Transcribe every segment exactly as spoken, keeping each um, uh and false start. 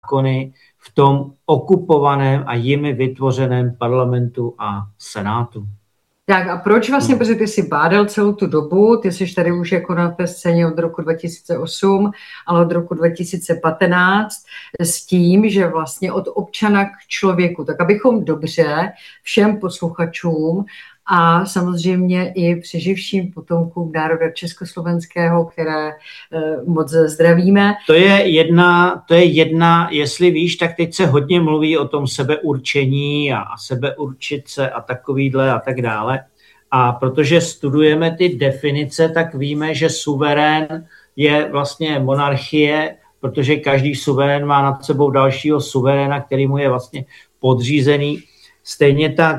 zákony v tom okupovaném a jimi vytvořeném parlamentu a senátu. Tak a proč vlastně, no. Protože ty jsi bádal celou tu dobu, ty jsi tady už jako na té scéně od roku dva tisíce osm, ale od roku dva tisíce patnáct s tím, že vlastně od občana k člověku, tak abychom dobře všem posluchačům a samozřejmě i přeživším potomkům národa československého, které e, moc zdravíme. To je jedna, to je jedna, jestli víš, tak teď se hodně mluví o tom sebeurčení a, a sebeurčit se a takovýhle a tak dále. A protože studujeme ty definice, tak víme, že suverén je vlastně monarchie, protože každý suverén má nad sebou dalšího suveréna, který mu je vlastně podřízený. Stejně tak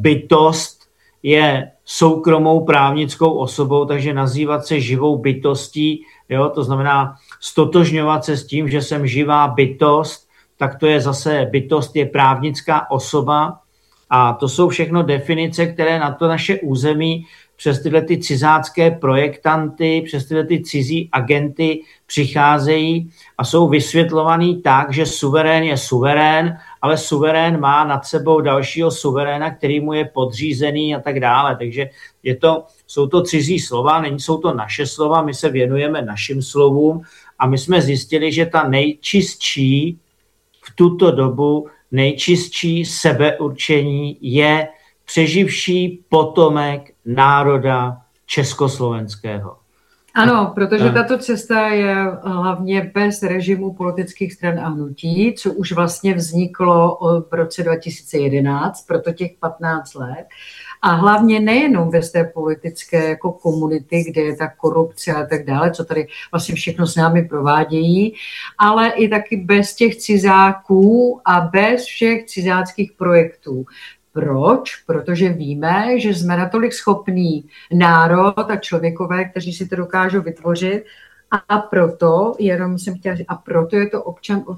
bytost je soukromou právnickou osobou, takže nazývat se živou bytostí, jo, to znamená stotožňovat se s tím, že jsem živá bytost, tak to je zase bytost je právnická osoba a to jsou všechno definice, které na to naše území přes tyhle ty cizácké projektanty, přes tyhle ty cizí agenty přicházejí a jsou vysvětlovaný tak, že suverén je suverén, ale suverén má nad sebou dalšího suveréna, který mu je podřízený a tak dále. Takže je to, jsou to cizí slova, není jsou to naše slova, my se věnujeme našim slovům a my jsme zjistili, že ta nejčistší v tuto dobu, nejčistší sebeurčení je přeživší potomek národa československého. Ano, protože tato cesta je hlavně bez režimu politických stran a hnutí, co už vlastně vzniklo v roce dva tisíce jedenáct, proto těch patnáct let. A hlavně nejenom ve té politické jako komunity, kde je ta korupce a tak dále, co tady vlastně všechno s námi provádějí, ale i taky bez těch cizáků a bez všech cizáckých projektů. Proč? Protože víme, že jsme natolik schopný národ a člověkové, kteří si to dokážou vytvořit a proto, jenom jsem chtěla říct, a proto je to občan od,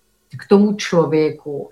k tomu člověku.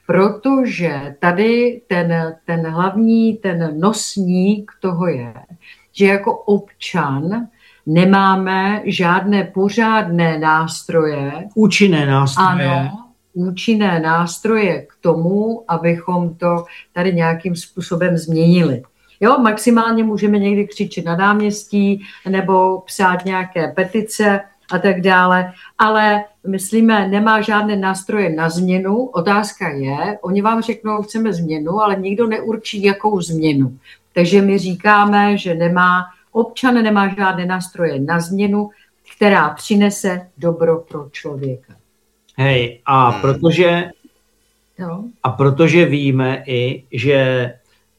Protože tady ten, ten hlavní, ten nosník toho je, že jako občan nemáme žádné pořádné nástroje. Účinné nástroje. Ano, účinné nástroje k tomu, abychom to tady nějakým způsobem změnili. Jo, maximálně můžeme někdy křičet na náměstí nebo psát nějaké petice a tak dále, ale myslíme, nemá žádné nástroje na změnu. Otázka je, oni vám řeknou, chceme změnu, ale nikdo neurčí, jakou změnu. Takže my říkáme, že nemá, občan nemá žádné nástroje na změnu, která přinese dobro pro člověka. Hej, a protože, no. a protože víme i, že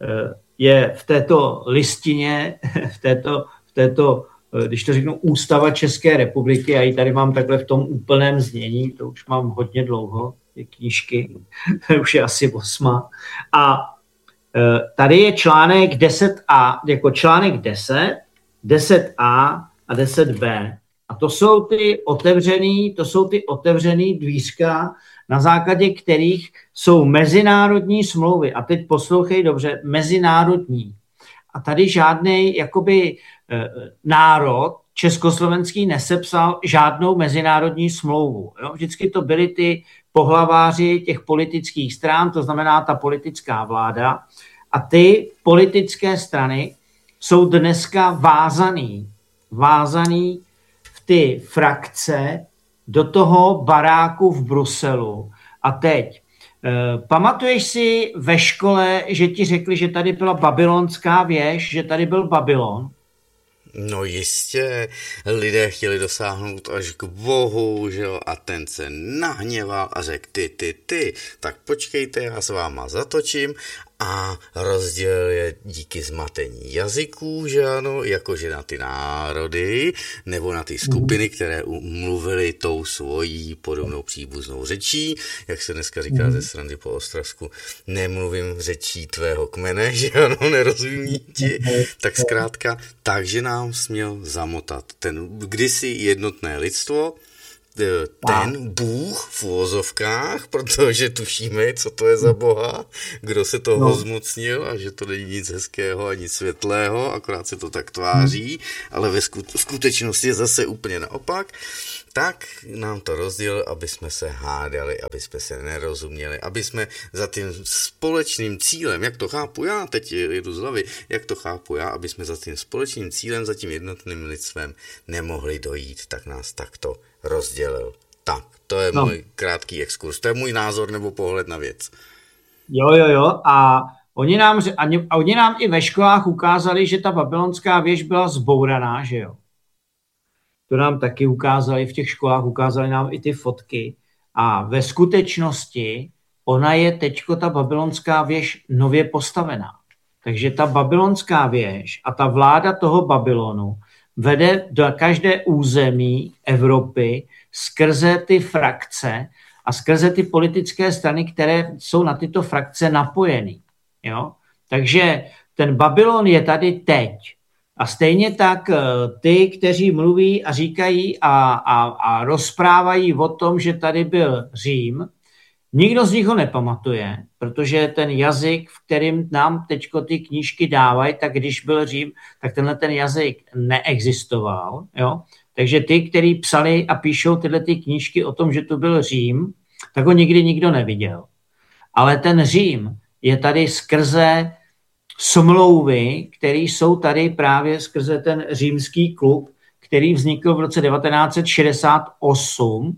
je v této listině, v této, v této, když to řeknu, ústava České republiky, já ji tady mám takhle v tom úplném znění, to už mám hodně dlouho, ty knížky, to už je asi osma. A tady je článek deset a, jako článek deset, deset a a deset b. A to jsou ty otevřený, to jsou ty otevřený dvířka, na základě kterých jsou mezinárodní smlouvy. A teď poslouchej dobře, mezinárodní. A tady žádný jakoby e, národ československý nesepsal žádnou mezinárodní smlouvu. Jo? Vždycky to byly ty pohlaváři těch politických stran, to znamená ta politická vláda. A ty politické strany jsou dneska vázaný, vázaný ty frakce do toho baráku v Bruselu. A teď, eh, pamatuješ si ve škole, že ti řekli, že tady byla babylonská věž, že tady byl Babylon? No jistě, lidé chtěli dosáhnout až k Bohu, že jo, a ten se nahněval a řekl ty, ty, ty, tak počkejte, já s váma zatočím a rozdělil je díky zmatení jazyků, že ano, jakože na ty národy, nebo na ty skupiny, které mluvily tou svojí podobnou příbuznou řečí, jak se dneska říká ze srandy po Ostravsku, nemluvím řečí tvého kmene, že ano, nerozumí ti, tak zkrátka, takže nám směl zamotat ten kdysi jednotné lidstvo, ten Bůh v uvozovkách, protože tušíme, co to je za boha, kdo se toho no. zmocnil a že to není nic hezkého a nic světlého, akorát se to tak tváří, ale ve skutečnosti je zase úplně naopak. tak nám to rozdělil, aby jsme se hádali, aby jsme se nerozuměli, aby jsme za tím společným cílem, jak to chápu já, teď jedu z hlavy, jak to chápu já, aby jsme za tím společným cílem, za tím jednotným lidstvem nemohli dojít, tak nás takto rozdělil. Tak, to je no. můj krátký exkurs, to je můj názor nebo pohled na věc. Jo, jo, jo, a oni nám, a oni nám i ve školách ukázali, že ta babylonská věž byla zbouraná, že jo. To nám taky ukázali v těch školách, ukázali nám i ty fotky. A ve skutečnosti ona je teďko, ta babylonská věž, nově postavená. Takže ta babylonská věž a ta vláda toho Babylonu vede do každé území Evropy skrze ty frakce a skrze ty politické strany, které jsou na tyto frakce napojeny. Jo? Takže ten Babylon je tady teď. A stejně tak ty, kteří mluví a říkají a, a, a rozprávají o tom, že tady byl Řím, nikdo z nich ho nepamatuje, protože ten jazyk, v kterým nám teďko ty knížky dávají, tak když byl Řím, tak tenhle ten jazyk neexistoval. Jo? Takže ty, kteří psali a píšou tyhle ty knížky o tom, že to byl Řím, tak ho nikdy nikdo neviděl. Ale ten Řím je tady skrze smlouvy, které jsou tady právě skrze ten římský klub, který vznikl v roce devatenáct set šedesát osm.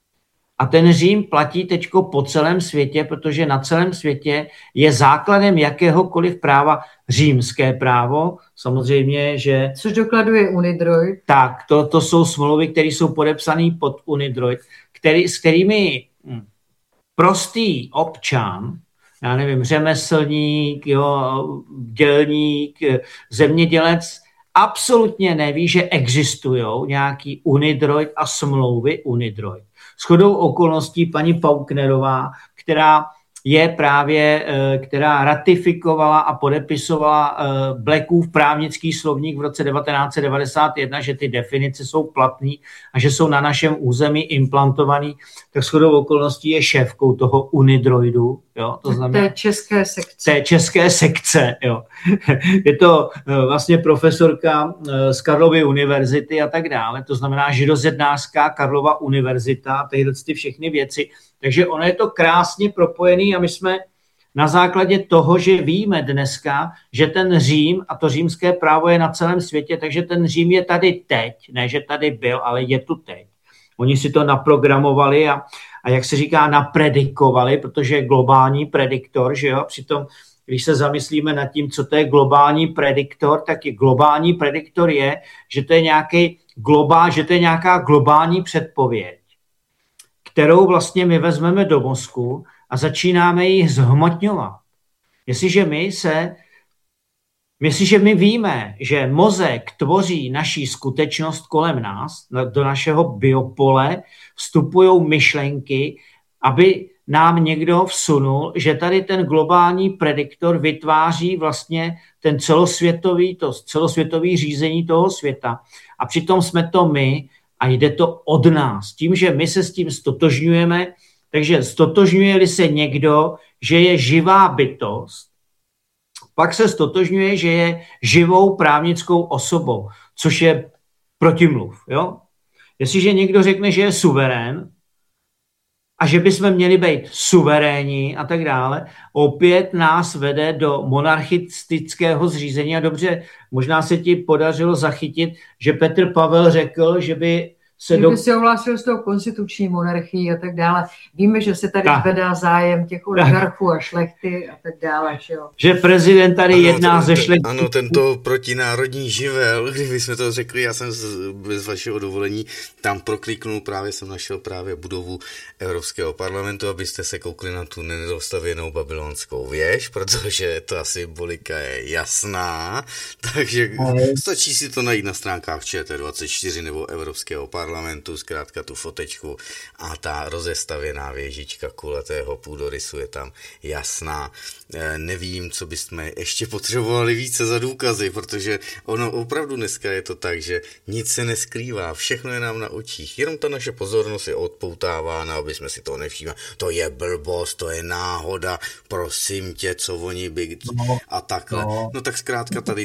A ten Řím platí teďko po celém světě, protože na celém světě je základem jakéhokoliv práva římské právo. Samozřejmě, že... Což dokladuje Unidroit. Tak, to, to jsou smlouvy, které jsou podepsané pod Unidroit, který, s kterými hm, prostý občan, já nevím, řemeslník, jo, dělník, zemědělec, absolutně neví, že existují nějaký Unidroit a smlouvy Unidroit. Shodou okolností paní Pauknerová, která je právě, která ratifikovala a podepisovala Blackův právnický slovník v roce devatenáct set devadesát jedna, že ty definice jsou platné a že jsou na našem území implantovaný, tak shodou okolností je šéfkou toho Unidroidu. Jo? To znamená, té české sekce. Té české sekce, jo. Je to vlastně profesorka z Karlovy univerzity a tak dále, to znamená židozednářská Karlova univerzita, tyhle ty všechny věci. Takže ono je to krásně propojený a my jsme na základě toho, že víme dneska, že ten Řím a to římské právo je na celém světě, takže ten Řím je tady teď, ne, že tady byl, ale je tu teď. Oni si to naprogramovali a, a jak se říká, napredikovali, protože je globální prediktor, že jo, přitom když se zamyslíme nad tím, co to je globální prediktor, tak je globální prediktor je, že to je nějaký globál, že to je nějaká globální předpověď, kterou vlastně my vezmeme do mozku a začínáme ji zhmotňovat. Jestliže my se, jestliže my víme, že mozek tvoří naší skutečnost kolem nás, do našeho biopole vstupují myšlenky, aby nám někdo vsunul, že tady ten globální prediktor vytváří vlastně ten celosvětový, to celosvětový řízení toho světa. A přitom jsme to my, a jde to od nás. Tím, že my se s tím stotožňujeme, takže stotožňuje-li se někdo, že je živá bytost, pak se stotožňuje, že je živou právnickou osobou, což je protimluv. Jo? Jestliže někdo řekne, že je suverén a že bychom měli být suverénní a tak dále, opět nás vede do monarchistického zřízení. A dobře, možná se ti podařilo zachytit, že Petr Pavel řekl, že by se... Kdyby do... se ohlásil s tou konstituční monarchií a tak dále. Víme, že se tady tak zvedá zájem těch oligarchů a šlechty a tak dále. Že, jo? Že prezident tady ano, jedná ze šlechty. Ano, tento protinárodní živel, kdyby jsme to řekli, já jsem z, bez vašeho dovolení tam prokliknul, právě jsem našel právě budovu Evropského parlamentu, abyste se koukli na tu nedostavěnou babylonskou věž, protože ta symbolika je jasná, takže stačí si to najít na stránkách Č T dvacet čtyři nebo Evropského parlamentu. parlamentu, zkrátka tu fotečku a ta rozestavěná věžička kulatého půdorysu je tam jasná. E, nevím, co bychom ještě potřebovali více za důkazy, protože ono opravdu dneska je to tak, že nic se neskrývá, všechno je nám na očích, jenom ta naše pozornost je odpoutávána, aby jsme si to nevšímali. To je blbost, to je náhoda, prosím tě, co oni by... a takhle. No tak zkrátka tady to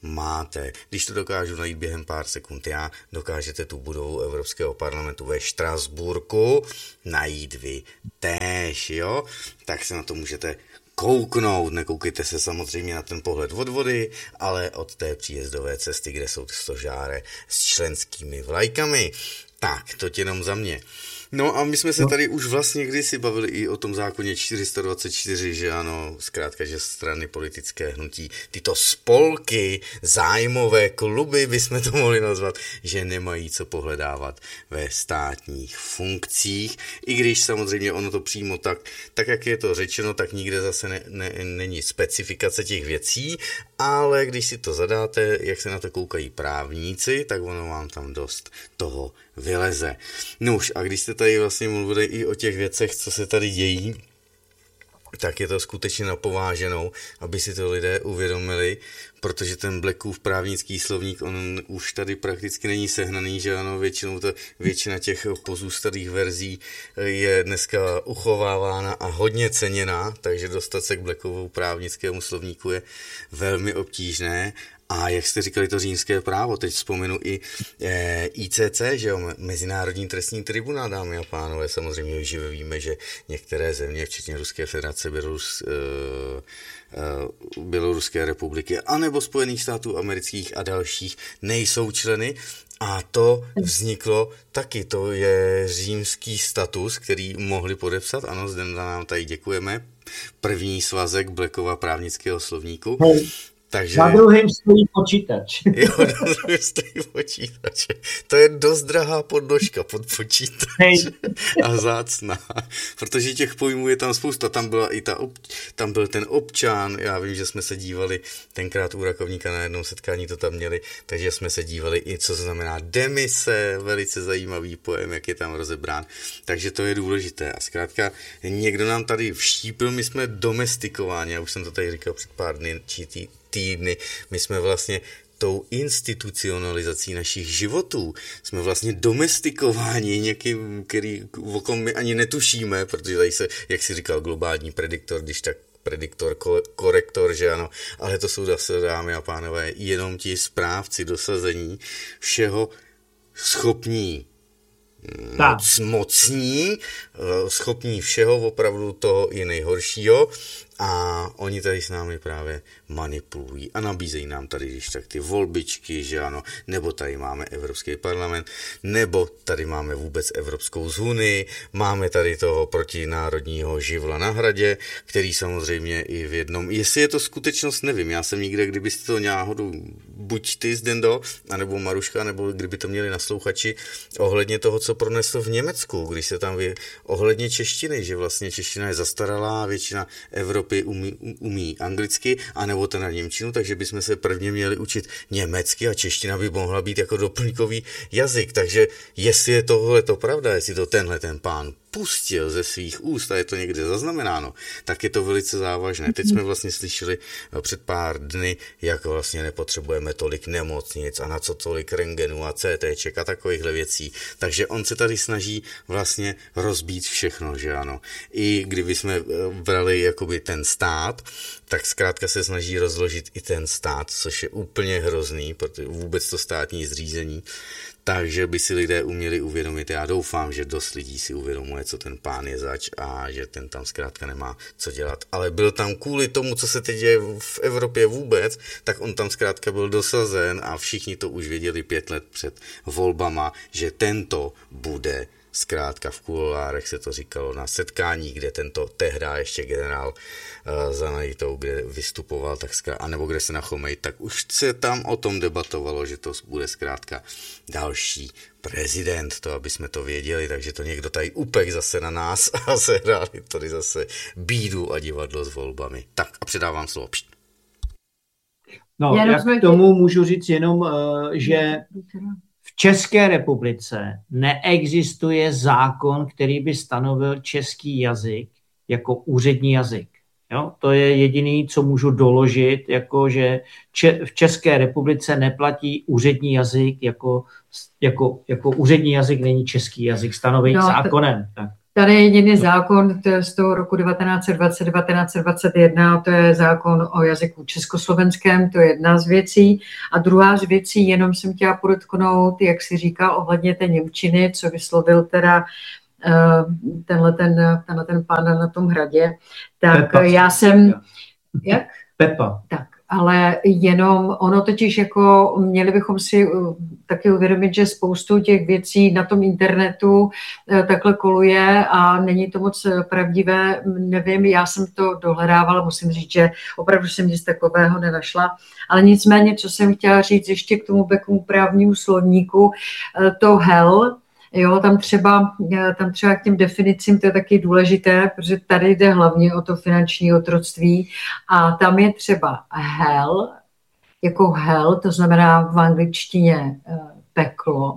máte. Když to dokážu najít během pár sekund já, dokážete tu budovu Evropského parlamentu ve Štrasburku najít vy též, jo? Tak se na to můžete kouknout, nekoukejte se samozřejmě na ten pohled od vody, ale od té příjezdové cesty, kde jsou ty stožáre s členskými vlajkami. Tak, to jenom za mě. No a my jsme se tady už vlastně kdysi bavili i o tom zákoně čtyři sta dvacet čtyři, že ano, zkrátka, že strany politické hnutí, tyto spolky, zájmové kluby, bychom to mohli nazvat, že nemají co pohledávat ve státních funkcích, i když samozřejmě ono to přímo tak, tak jak je to řečeno, tak nikde zase ne, ne, není specifikace těch věcí, ale když si to zadáte, jak se na to koukají právníci, tak ono vám tam dost toho vyleze. Nuž, a když jste tady vlastně mluvili i o těch věcech, co se tady dějí, tak je to skutečně napováženou, aby si to lidé uvědomili, protože ten Blackův právnický slovník, on už tady prakticky není sehnaný, že ano, většinou to, většina těch pozůstalých verzí je dneska uchovávána a hodně ceněná, takže dostat se k Blackovu právnickému slovníku je velmi obtížné. A jak jste říkali, to římské právo, teď vzpomenu i e, I C C, že jo, Mezinárodní trestní tribunál, dámy a pánové, samozřejmě že víme, že některé země, včetně Ruské federace, Bělorus, e, e, Běloruské republiky, anebo Spojených států amerických a dalších, nejsou členy. A to vzniklo taky, to je římský status, který mohli podepsat, ano, zde nám tady děkujeme, první svazek Blackova právnického slovníku. Hej. Takže... Na druhém stojí počítač. Jo, na druhém stojí počítač. To je dost drahá podložka pod počítač. Hej. A vzácná. Protože těch pojmů je tam spousta. Tam, byla i ta ob... tam byl ten občan. Já vím, že jsme se dívali tenkrát u Rakovníka na jednom setkání to tam měli, takže jsme se dívali i co znamená demise. Velice zajímavý pojem, jak je tam rozebrán. Takže to je důležité. A zkrátka někdo nám tady vštípil, my jsme domestikováni. Já už jsem to tady říkal před pár dny, či tý, týdny. My jsme vlastně tou institucionalizací našich životů jsme vlastně domestikováni někým, který, o kom my ani netušíme, protože tady se, jak si říkal, globální prediktor, když tak prediktor, korektor, že ano, ale to jsou zase, dámy a pánové, jenom ti správci dosazení všeho schopní, moc, mocní, schopní všeho, opravdu toho i nejhoršího. A oni tady s námi právě manipulují a nabízejí nám tady, když tak ty volbičky, že ano, nebo tady máme Evropský parlament, nebo tady máme vůbec Evropskou unii, máme tady toho protinárodního živla na hradě, který samozřejmě i v jednom, jestli je to skutečnost, nevím, já jsem nikde, kdybyste to náhodou, buď ty Zdendo, anebo Maruška, nebo kdyby to měli naslouchači, ohledně toho, co pronesl v Německu, když se tam vy, ohledně češtiny, že vlastně čeština je zastaralá, většina Evropy Umí, umí anglicky, anebo teda němčinu, takže bychom se prvně měli učit německy a čeština by mohla být jako doplňkový jazyk. Takže jestli je tohle to pravda, jestli to tenhle ten pán pustil ze svých úst a je to někde zaznamenáno, tak je to velice závažné. Teď jsme vlastně slyšeli před pár dny, jak vlastně nepotřebujeme tolik nemocnic a na co tolik rentgenů a C T ček a takovýchhle věcí. Takže on se tady snaží vlastně rozbít všechno, že ano. I kdyby jsme brali jakoby ten stát, tak zkrátka se snaží rozložit i ten stát, což je úplně hrozný, protože vůbec to státní zřízení. Takže by si lidé uměli uvědomit, já doufám, že dost lidí si uvědomuje, co ten pán je zač a že ten tam zkrátka nemá co dělat. Ale byl tam kvůli tomu, co se teď děje v Evropě vůbec, tak on tam zkrátka byl dosazen a všichni to už věděli pět let před volbama, že tento bude zkrátka v kulárech se to říkalo na setkání, kde tento tehda ještě generál uh, za Najitou, kde vystupoval, tak zkrátka, anebo kde se nachomej, tak už se tam o tom debatovalo, že to bude zkrátka další prezident, to aby jsme to věděli, takže to někdo tady upek zase na nás a sehráli tady zase bídu a divadlo s volbami. Tak a předávám slovo. No, já k tomu můžu říct jenom, uh, že v České republice neexistuje zákon, který by stanovil český jazyk jako úřední jazyk. Jo? To je jediný, co můžu doložit, jako že če- v České republice neplatí úřední jazyk, jako, jako, jako úřední jazyk není český jazyk stanovený no, zákonem. Tak. Tady je jediný zákon, to je z toho roku devatenáct set dvacet, devatenáct set dvacet jedna, to je zákon o jazyku československém, to je jedna z věcí. A druhá z věcí, jenom jsem chtěla podotknout, jak si říká ohledně té němčiny, co vyslovil teda tenhle ten, tenhle ten pán na tom hradě, tak Pepa. já jsem... Jak? Pepa. Tak, ale jenom ono totiž jako měli bychom si taky uvědomit, že spoustu těch věcí na tom internetu takhle koluje a není to moc pravdivé. Nevím, já jsem to dohledávala, musím říct, že opravdu jsem nic takového nenašla, ale nicméně, co jsem chtěla říct ještě k tomu Beckovu právnímu slovníku, to hell, jo, tam třeba, tam třeba k těm definicím to je taky důležité, protože tady jde hlavně o to finanční otroctví a tam je třeba hell, jako hell, to znamená v angličtině peklo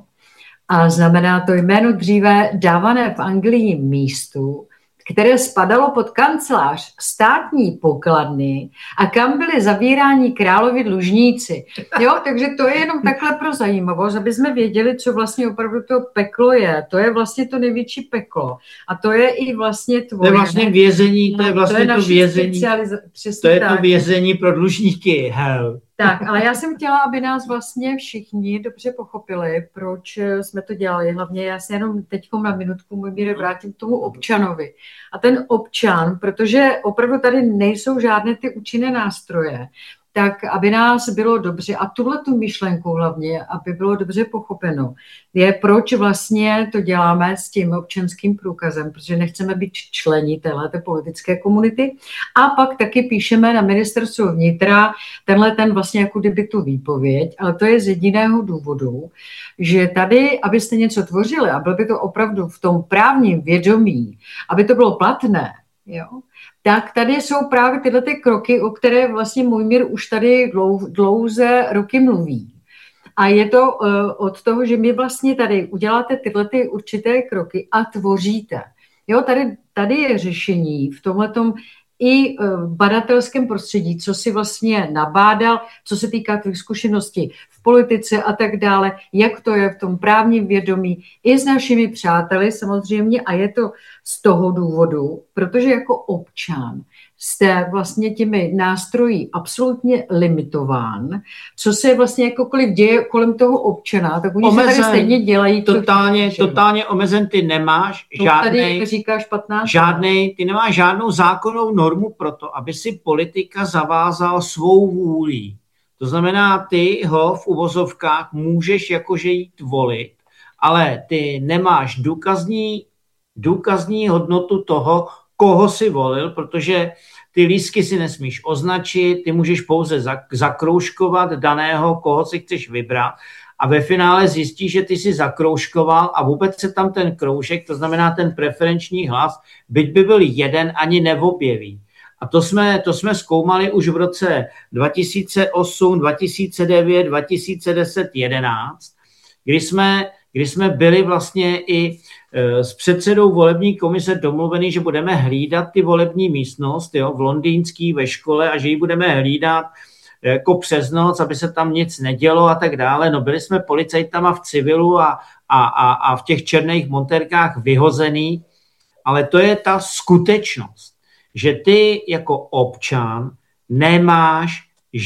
a znamená to jméno dříve dávané v Anglii místu, které spadalo pod kancelář státní pokladny a kam byli zabíráni královi dlužníci. Jo, takže to je jenom takhle pro zajímavost, aby jsme věděli, co vlastně opravdu to peklo je. To je vlastně to největší peklo. A to je i vlastně tvoje. To je vlastně vězení, to je vlastně no, to, to vězení. To je to vězení pro dlužníky. Hell. Tak, ale já jsem chtěla, aby nás vlastně všichni dobře pochopili, proč jsme to dělali. Hlavně já se jenom teď na minutku můj vrátím k tomu občanovi. A ten občan, protože opravdu tady nejsou žádné ty účinné nástroje, tak aby nás bylo dobře, a tuhle tu myšlenku hlavně, aby bylo dobře pochopeno, je proč vlastně to děláme s tím občanským průkazem, protože nechceme být členi téhleté politické komunity. A pak taky píšeme na ministerstvo vnitra tenhle ten vlastně jako kdyby tu výpověď, ale to je z jediného důvodu, že tady, abyste něco tvořili a bylo by to opravdu v tom právním vědomí, aby to bylo platné, jo, tak tady jsou právě tyhle ty kroky, o které vlastně Mojmír už tady dlou, dlouze roky mluví. A je to uh, od toho, že my vlastně tady uděláte tyhle ty určité kroky a tvoříte. Jo, tady, tady je řešení v tomhletom i v badatelském prostředí, co si vlastně nabádal, co se týká tvých zkušeností v politice a tak dále, jak to je v tom právním vědomí, i s našimi přáteli samozřejmě, a je to z toho důvodu, protože jako občan jste vlastně těmi nástroji absolutně limitován, co se vlastně jakokoliv děje kolem toho občana, tak oni omezen, se tady stejně dělají. Totálně, totálně omezen, ty nemáš žádnej, říkáš patnáct žádnej, ty nemáš žádnou zákonnou normu pro to, aby si politika zavázal svou vůlí. To znamená, ty ho v uvozovkách můžeš jakože jít volit, ale ty nemáš důkazní, důkazní hodnotu toho, koho si volil, protože ty lístky si nesmíš označit, ty můžeš pouze zakroužkovat daného, koho si chceš vybrat a ve finále zjistíš, že ty si zakroužkoval a vůbec se tam ten kroužek, to znamená ten preferenční hlas, byť by byl jeden, ani neobjeví. A to jsme, to jsme zkoumali už v roce dva tisíce osm, dva tisíce devět, dva tisíce deset, jedenáct, kdy jsme, kdy jsme byli vlastně i s předsedou volební komise domluvený, že budeme hlídat ty volební místnost, jo, v londýnský ve škole a že ji budeme hlídat jako přes noc, aby se tam nic nedělo a tak dále. No byli jsme policajtama v civilu a, a, a, a v těch černých montérkách vyhozený, ale to je ta skutečnost, že ty jako občan nemáš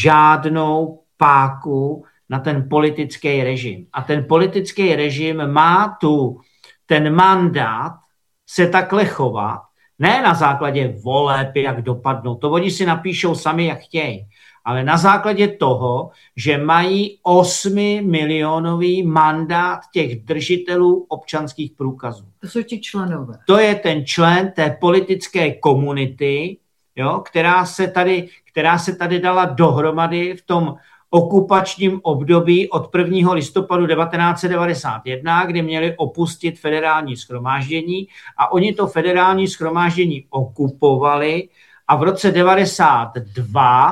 žádnou páku na ten politický režim. A ten politický režim má tu ten mandát se takhle chovat, ne na základě voleb, jak dopadnou, to oni si napíšou sami, jak chtějí, ale na základě toho, že mají osmimilionový mandát těch držitelů občanských průkazů. To jsou ti členové. To je ten člen té politické komunity, jo, která se tady, která se tady dala dohromady v tom okupačním období od prvního listopadu devatenáct set devadesát jedna, kdy měli opustit federální shromáždění a oni to federální shromáždění okupovali a v roce devadesát dva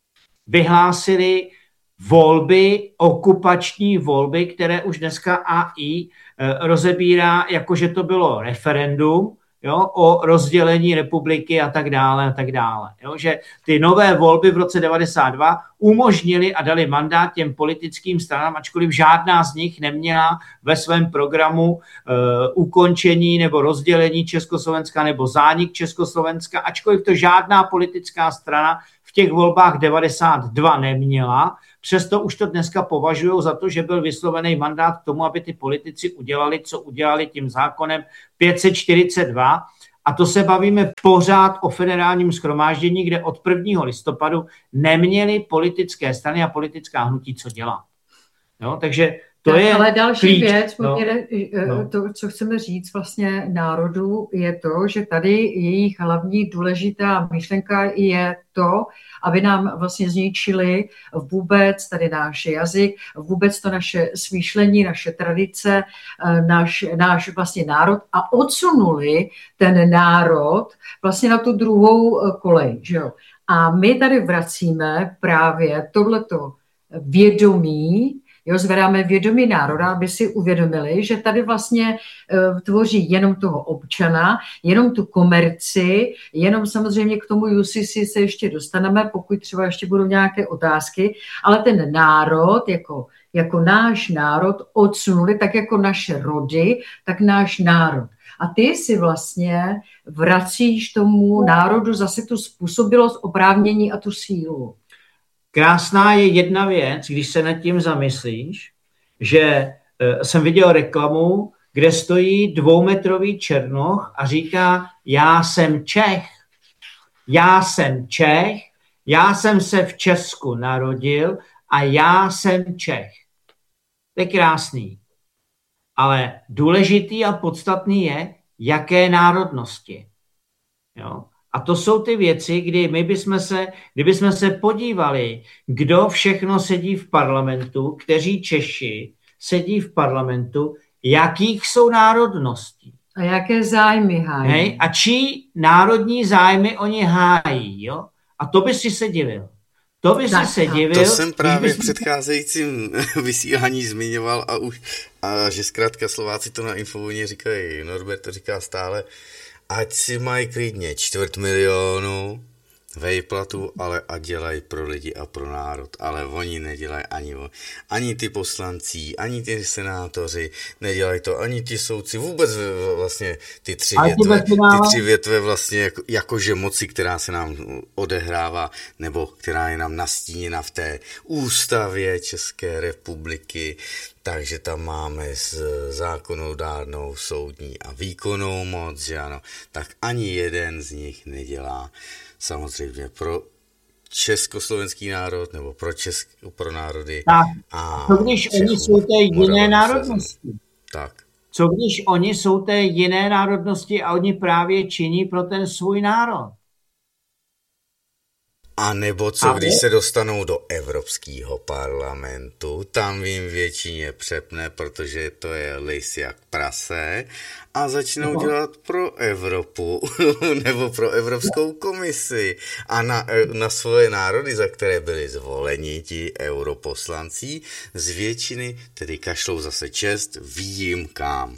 vyhlásili volby, okupační volby, které už dneska A I rozebírá, jakože to bylo referendum, jo, o rozdělení republiky a tak dále a tak dále. Jo, že ty nové volby v roce devadesát dva umožnili a dali mandát těm politickým stranám, ačkoliv žádná z nich neměla ve svém programu uh, ukončení nebo rozdělení Československa nebo zánik Československa, ačkoliv to žádná politická strana v těch volbách devadesát dva neměla. Přesto už to dneska považují za to, že byl vyslovený mandát k tomu, aby ty politici udělali, co udělali tím zákonem pět set čtyřicet dva. A to se bavíme pořád o federálním shromáždění, kde od prvního listopadu neměly politické strany a politická hnutí co dělat. Jo, takže to tak, je ale další klíč. věc, no, no. to, co chceme říct vlastně národu, je to, že tady jejich hlavní důležitá myšlenka je to, aby nám vlastně zničili vůbec tady náš jazyk, vůbec to naše smýšlení, naše tradice, náš, náš vlastně národ a odsunuli ten národ vlastně na tu druhou kolej. Že jo? A my tady vracíme právě tohleto vědomí, jo, zvedáme vědomí národa, aby si uvědomili, že tady vlastně uh, tvoří jenom toho občana, jenom tu komerci, jenom samozřejmě k tomu U C C se ještě dostaneme, pokud třeba ještě budou nějaké otázky, ale ten národ, jako, jako náš národ odsunuli, tak jako naše rody, tak náš národ. A ty si vlastně vracíš tomu národu zase tu způsobilost, oprávnění a tu sílu. Krásná je jedna věc, když se nad tím zamyslíš, že uh, jsem viděl reklamu, kde stojí dvoumetrový černoch a říká, já jsem Čech, já jsem Čech, já jsem se v Česku narodil a já jsem Čech. To je krásný. Ale důležitý a podstatný je, jaké národnosti. Jo? A to jsou ty věci, kdy my bychom se, kdybychom se podívali, kdo všechno sedí v parlamentu, kteří Češi sedí v parlamentu, jakých jsou národností. A jaké zájmy hájí. Hej? A čí národní zájmy oni hájí. Jo? A to by si se divil. To by tak, si se divil. To jsem právě v předcházejícím vysílání zmiňoval a už, a že zkrátka Slováci to na Infovojně říkají, Norbert to říká stále, ať si mají klidně čtvrt milionu vejplatu, ale a dělají pro lidi a pro národ. Ale oni nedělají ani, ani ty poslanci, ani ty senátoři, nedělají to, ani ty soudci, vůbec vlastně ty tři větve, ty tři větve vlastně jako, jakože moci, která se nám odehrává, nebo která je nám nastíněna v té ústavě České republiky. Takže tam máme zákonodárnou, soudní a výkonnou moc, že ano, tak ani jeden z nich nedělá samozřejmě pro československý národ nebo pro, česk, pro národy. Tak, a co když oni jsou té jiné národnosti? Tak. Co když oni jsou té jiné národnosti a oni právě činí pro ten svůj národ? A nebo co, když se dostanou do Evropského parlamentu, tam jim většině přepne, protože to je lis jak prase a začnou no. dělat pro Evropu nebo pro Evropskou komisi a na, na svoje národy, za které byli zvoleni ti europoslanci, z většiny tedy kašlou zase čest výjimkám.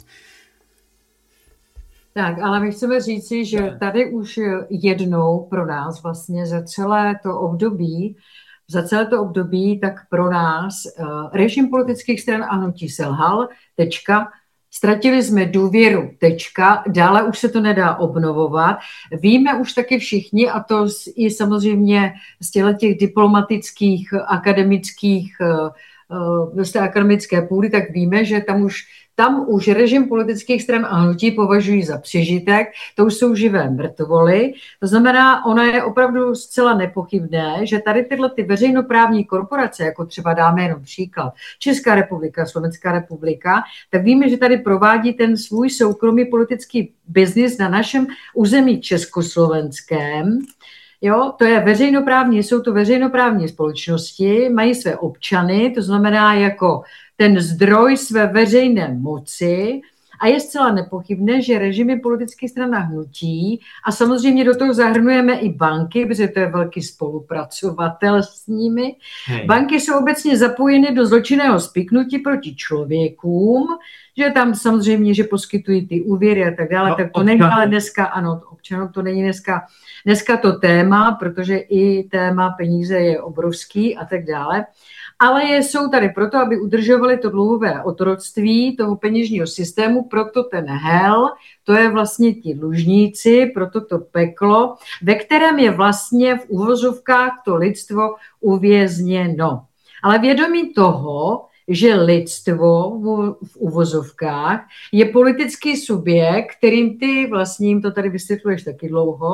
Tak, ale my chceme říci, že tady už jednou pro nás vlastně za celé to období, za celé to období, tak pro nás uh, režim politických stran a hnutí selhal, tečka, ztratili jsme důvěru, tečka, dále už se to nedá obnovovat. Víme už taky všichni, a to i samozřejmě z těch diplomatických, akademických, uh, z té akademické půdy, tak víme, že tam už Tam už režim politických stran a hnutí považují za přežitek, to už jsou živé mrtvoly. To znamená, ono je opravdu zcela nepochybné, že tady tyhle ty veřejnoprávní korporace, jako třeba dáme jenom příklad, Česká republika, Slovenská republika, tak víme, že tady provádí ten svůj soukromý politický biznis na našem území československém. Jo, to je veřejnoprávní, jsou to veřejnoprávní společnosti, mají své občany, to znamená jako ten zdroj své veřejné moci A je zcela nepochybné, že režimy politických stran a hnutí, a samozřejmě do toho zahrnujeme i banky, protože to je velký spolupracovatel s nimi, Hej. Banky jsou obecně zapojeny do zločinného spiknutí proti člověkům, že tam samozřejmě, že poskytují ty úvěry a tak dále, no, tak to občan. Není, ale dneska, ano, občanům to není dneska, dneska to téma, protože i téma peníze je obrovský a tak dále, ale jsou tady proto, aby udržovali to dluhové otroctví toho peněžního systému, proto ten hell, to je vlastně ti dlužníci, proto to peklo, ve kterém je vlastně v uvozovkách to lidstvo uvězněno. Ale vědomí toho, že lidstvo v uvozovkách je politický subjekt, kterým ty vlastně jim to tady vysvětluješ taky dlouho,